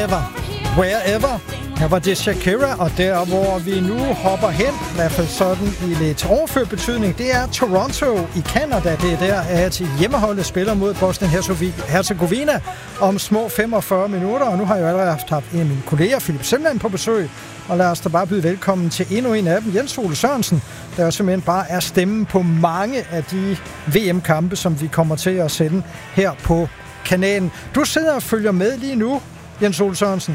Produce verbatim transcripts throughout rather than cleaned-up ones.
Whenever, Wherever. Her var det Shakira, og der hvor vi nu hopper hen, i hvert fald sådan i lidt overført betydning, det er Toronto i Canada. Det er der, at hjemmeholdet spiller mod Bosnien-Herzegovina om små femogfyrre minutter, og nu har jeg jo allerede haft en af mine kolleger, Philip Semland, på besøg, og lad os da bare byde velkommen til endnu en af dem, Jens Ole Sørensen, der simpelthen bare er stemmen på mange af de V M-kampe, som vi kommer til at sende her på kanalen. Du sidder og følger med lige nu, Jens Ole Sørensen.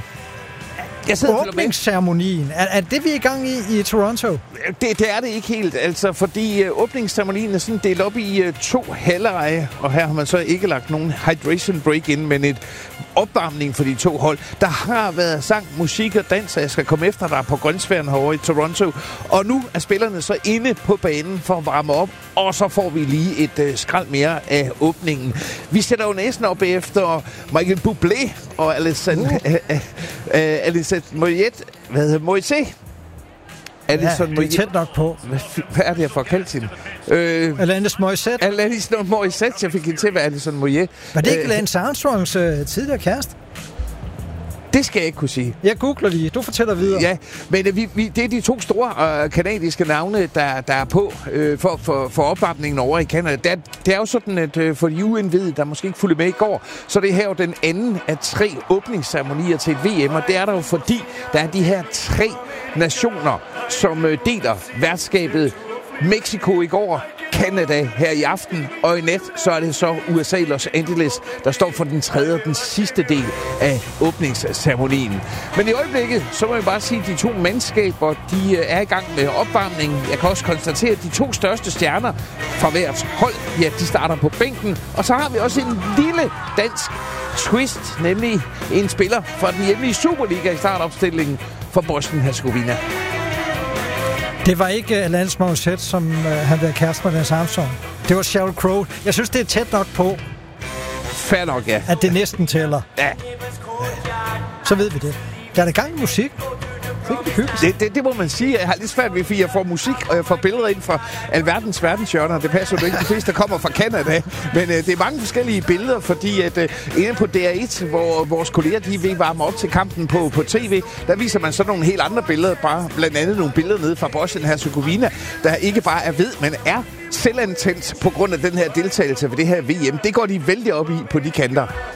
Åbningsceremonien, er, er det, vi er i gang i i Toronto? Det, det er det ikke helt, altså, fordi uh, åbningsceremonien er sådan delt op i uh, to halvleje, og her har man så ikke lagt nogen hydration break ind, men et opvarmning for de to hold. Der har været sang, musik og dans, og jeg skal komme efter dig på grønsværen herovre i Toronto, og nu er spillerne så inde på banen for at varme op, og så får vi lige et uh, skrald mere af åbningen. Vi sætter jo næsten op efter Michael Bublé og Alessandro uh. uh, uh, Alessandro Moyet, hvad hedder Moyet? Ja, det er tæt nok på. Hvad, hvad er det, jeg får kaldt hende? Øh, Alanis Morissette. Alanis Morissette, jeg fik hende til, hvad er det sådan Moyet? Var det ikke øh, Lance Armstrongs øh, tidligere kæreste? Det skal jeg ikke kunne sige. Jeg googler lige. Du fortæller videre. Ja, men øh, vi, vi, det er de to store øh, kanadiske navne, der, der er på øh, for, for, for opvarmningen over i Canada. Det er, det er jo sådan, at øh, for de uindvidede, der måske ikke fulgte med i går, så det er her jo den anden af tre åbningsceremonier til et V M, og det er der jo fordi, der er de her tre nationer, som øh, deler værtskabet. Mexico i går, Canada her i aften, og i nat, så er det så U S A Los Angeles, der står for den tredje og den sidste del af åbningsceremonien. Men i øjeblikket, så må jeg bare sige, at de to mandskaber, de er i gang med opvarmningen. Jeg kan også konstatere, at de to største stjerner fra hvert hold, ja, de starter på bænken. Og så har vi også en lille dansk twist, nemlig en spiller fra den hjemlige Superliga i startopstillingen for Bosnien-Herzegovina. Det var ikke Alanis Morissette, som øh, havde været kæreste med Lance Armstrong. Det var Sheryl Crow. Jeg synes, det er tæt nok på, fair nok, ja, at det næsten tæller. Ja. Så ved vi det. Der er der gang i musik. Det, det, det, det må man sige. Jeg har lidt svært ved, fordi jeg får musik, og jeg får billeder ind fra alverdens verdenshjørner. Det passer jo ikke. De fleste, der kommer fra Canada. Men øh, det er mange forskellige billeder, fordi at øh, inde på D R et, hvor vores kolleger, de vil varme op til kampen på, på tv, der viser man så nogle helt andre billeder. Bare blandt andet nogle billeder nede fra Bosnien-Herzegovina, der ikke bare er ved, men er selvantændt på grund af den her deltagelse ved det her V M. Det går de vældig op i på de kanter.